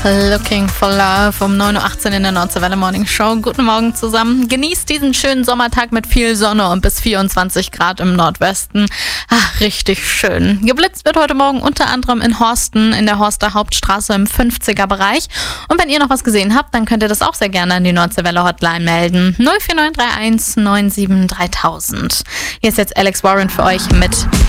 Looking for Love um 9.18 Uhr in der Nordseewelle Morning Show. Guten Morgen zusammen. Genießt diesen schönen Sommertag mit viel Sonne und bis 24 Grad im Nordwesten. Ach, richtig schön. Geblitzt wird heute Morgen unter anderem in Horsten, in der Horster Hauptstraße im 50er-Bereich. Und wenn ihr noch was gesehen habt, dann könnt ihr das auch sehr gerne an die Nordseewelle Hotline melden. 04931 97 3000. Hier ist jetzt Alex Warren für euch mit